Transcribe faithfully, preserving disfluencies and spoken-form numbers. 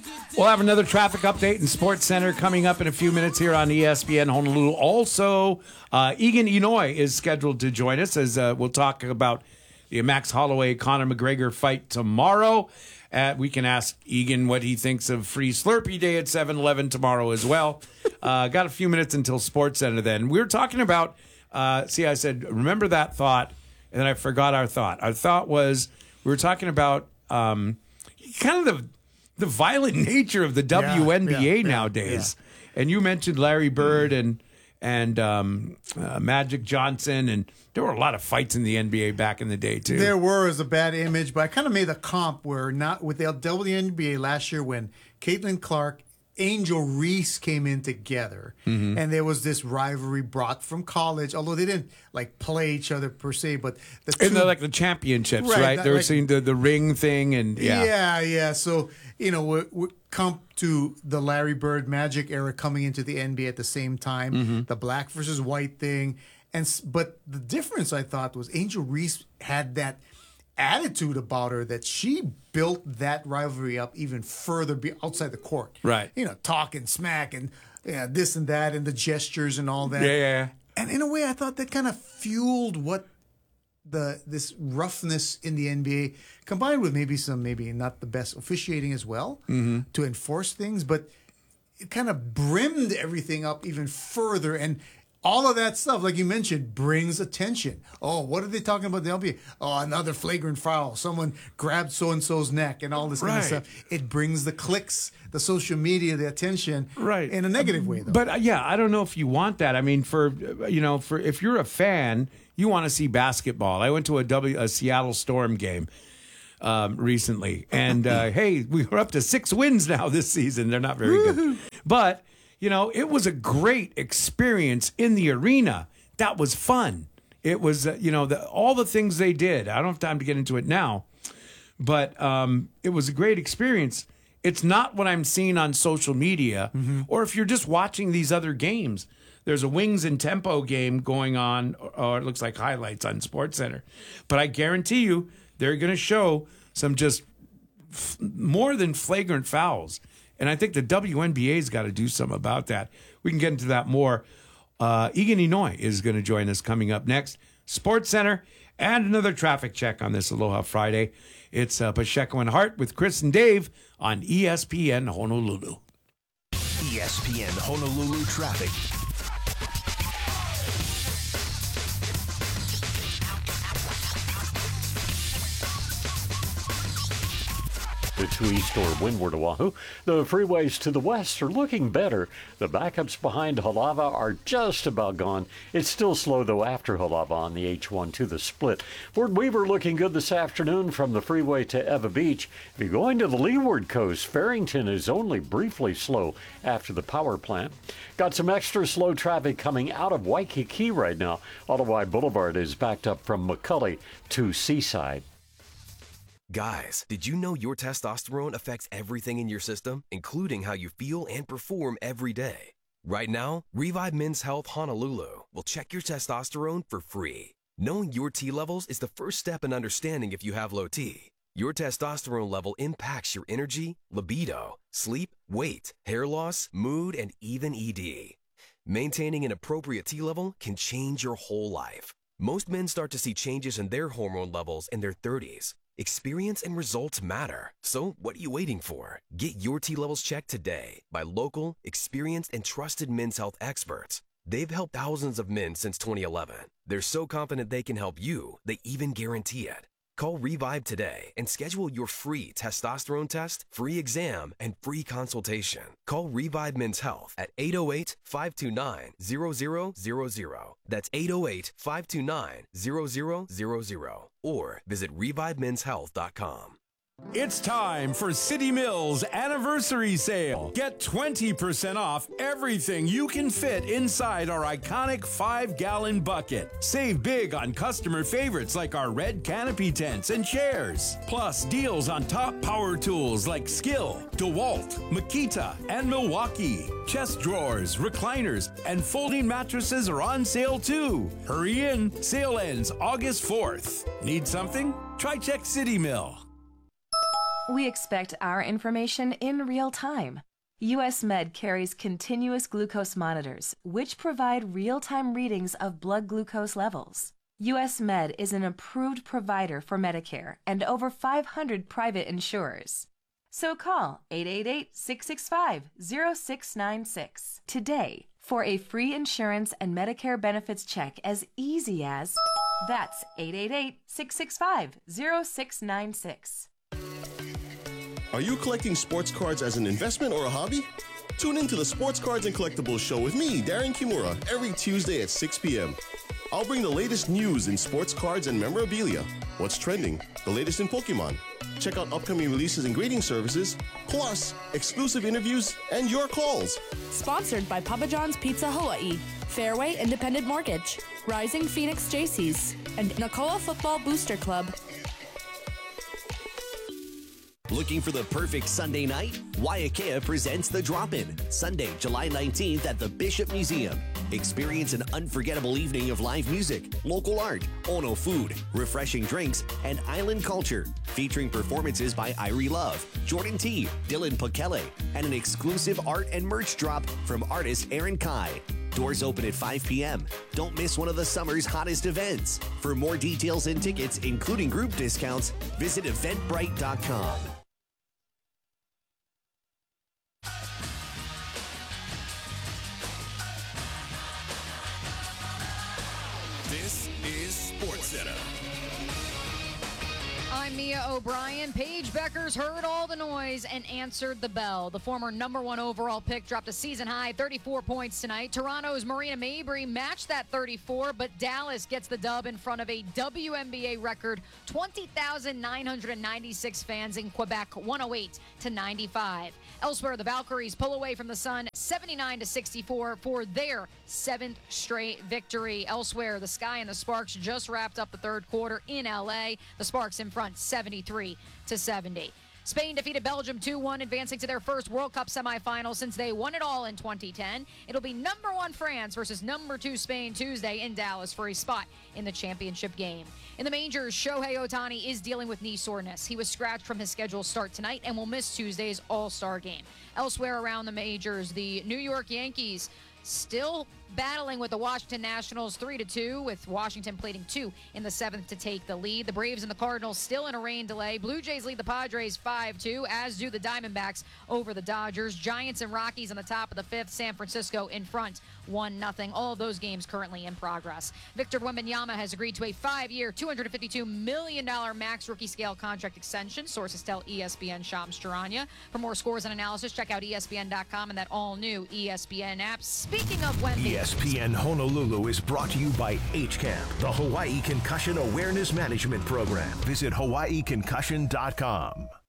We'll have another traffic update in Sports Center coming up in a few minutes here on E S P N Honolulu. Also, uh, Egan Inoue is scheduled to join us as uh, we'll talk about the Max Holloway-Conor McGregor fight tomorrow. Uh, we can ask Egan what he thinks of Free Slurpee Day at seven eleven tomorrow as well. Uh, got a few minutes until Sports Center then. We were talking about, uh, see, I said, remember that thought, and then I forgot our thought. Our thought was we were talking about um, kind of the the violent nature of the W N B A yeah, yeah, nowadays. Yeah. And you mentioned Larry Bird and and um, uh, Magic Johnson, and there were a lot of fights in the N B A back in the day too. There were as a bad image, but I kind of made a comp where not with the W N B A last year when Caitlin Clark, Angel Reese came in together, mm-hmm. and there was this rivalry brought from college. Although they didn't like play each other per se, but the two, and they're like the championships, right? right? That, they were like, seeing the the ring thing, and yeah, yeah, yeah. So you know, we we come to the Larry Bird Magic era coming into the N B A at the same time, mm-hmm. the black versus white thing, and but the difference I thought was Angel Reese had that attitude about her that she built that rivalry up even further be outside the court. Right. You know, talking smack and you know, this and that and the gestures and all that. Yeah, yeah, yeah. And in a way, I thought that kind of fueled what the this roughness in the N B A, combined with maybe some maybe not the best officiating as well, mm-hmm. to enforce things, but it kind of brimmed everything up even further. And all of that stuff, like you mentioned, brings attention. Oh, what are they talking about the N B A? Oh, another flagrant foul. Someone grabbed so-and-so's neck and all this kind right. of stuff. It brings the clicks, the social media, the attention right. in a negative way, though. But, uh, yeah, I don't know if you want that. I mean, for, you know, for if you're a fan, you want to see basketball. I went to a, w, a Seattle Storm game um, recently. And, uh, hey, we were up to six wins now this season. They're not very good. But... You know, it was a great experience in the arena. That was fun. It was, uh, you know, the, all the things they did. I don't have time to get into it now, but um, it was a great experience. It's not what I'm seeing on social media, mm-hmm. or if you're just watching these other games. There's a Wings and Tempo game going on, or, or it looks like highlights on SportsCenter. But I guarantee you, they're going to show some just f- more than flagrant fouls. And I think the W N B A's got to do something about that. We can get into that more. Uh, Egan Inoue is going to join us coming up next. Sports Center and another traffic check on this Aloha Friday. It's uh, Pacheco and Hart with Chris and Dave on E S P N Honolulu. E S P N Honolulu traffic. To east or windward Oahu. The freeways to the west are looking better. The backups behind Halava are just about gone. It's still slow, though, after Halava on the H one to the split. Fort Weaver looking good this afternoon from the freeway to Eva Beach. If you're going to the leeward coast, Farrington is only briefly slow after the power plant. Got some extra slow traffic coming out of Waikiki right now. Ottawa Boulevard is backed up from McCully to Seaside. Guys, did you know your testosterone affects everything in your system, including how you feel and perform every day? Right now, Revive Men's Health Honolulu will check your testosterone for free. Knowing your T levels is the first step in understanding if you have low T. Your testosterone level impacts your energy, libido, sleep, weight, hair loss, mood, and even E D. Maintaining an appropriate T level can change your whole life. Most men start to see changes in their hormone levels in their thirties. Experience and results matter. So what are you waiting for? Get your T levels checked today by local, experienced, and trusted men's health experts. They've helped thousands of men since twenty eleven. They're so confident they can help you, they even guarantee it. Call Revive today and schedule your free testosterone test, free exam, and free consultation. Call Revive Men's Health at eight oh eight, five two nine, zero zero zero zero. That's eight oh eight, five two nine, zero zero zero zero. Or visit revive men's health dot com. It's time for City Mills Anniversary Sale. Get twenty percent off everything you can fit inside our iconic five-gallon bucket. Save big on customer favorites like our red canopy tents and chairs. Plus, deals on top power tools like Skill, DeWalt, Makita, and Milwaukee. Chest drawers, recliners, and folding mattresses are on sale too. Hurry in. Sale ends August fourth. Need something? Try Check City Mill. We expect our information in real time. U S Med carries continuous glucose monitors, which provide real-time readings of blood glucose levels. U S Med is an approved provider for Medicare and over five hundred private insurers. So call eight eight eight, six six five, zero six nine six today for a free insurance and Medicare benefits check as easy as... That's eight eight eight, six six five, zero six nine six. Are you collecting sports cards as an investment or a hobby? Tune in to the Sports Cards and Collectibles Show with me, Darren Kimura, every Tuesday at six p.m. I'll bring the latest news in sports cards and memorabilia, what's trending, the latest in Pokemon. Check out upcoming releases and grading services, plus exclusive interviews and your calls. Sponsored by Papa John's Pizza Hawaii, Fairway Independent Mortgage, Rising Phoenix Jaycees, and Nakoa Football Booster Club. Looking for the perfect Sunday night? Waiakea presents The Drop-In, Sunday, July nineteenth at the Bishop Museum. Experience an unforgettable evening of live music, local art, Ono food, refreshing drinks, and island culture, featuring performances by Irie Love, Jordan T, Dylan Pekele, and an exclusive art and merch drop from artist Aaron Kai. Doors open at five p.m. Don't miss one of the summer's hottest events. For more details and tickets, including group discounts, visit eventbrite dot com. This is SportsCenter. I'm Mia O'Brien. Paige Beckers heard all the noise and answered the bell. The former number one overall pick dropped a season-high thirty-four points tonight. Toronto's Marina Mabrey matched that thirty-four, but Dallas gets the dub in front of a W N B A record twenty thousand nine hundred ninety-six fans in Quebec, one oh eight to ninety-five. Elsewhere, the Valkyries pull away from the Sun seventy-nine to sixty-four for their seventh straight victory. Elsewhere, the Sky and the Sparks just wrapped up the third quarter in L A. The Sparks in front seventy-three to seventy. Spain defeated Belgium two one, advancing to their first World Cup semifinal since they won it all in twenty ten. It'll be number one France versus number two Spain Tuesday in Dallas for a spot in the championship game. In the majors, Shohei Ohtani is dealing with knee soreness. He was scratched from his scheduled start tonight and will miss Tuesday's All-Star game. Elsewhere around the majors, the New York Yankees still battling with the Washington Nationals three to two, with Washington pleading two in the seventh to take the lead. The Braves and the Cardinals still in a rain delay. Blue Jays lead the Padres five two, as do the Diamondbacks over the Dodgers. Giants and Rockies on the top of the fifth. San Francisco in front one nothing. All of those games currently in progress. Victor Wembanyama has agreed to a five-year, two hundred fifty-two million dollars max rookie scale contract extension. Sources tell E S P N Shams Charania. For more scores and analysis, check out E S P N dot com and that all-new E S P N app. Speaking of Wemby, E S P N Honolulu is brought to you by H CAMP, the Hawaii Concussion Awareness Management Program. Visit hawaii concussion dot com.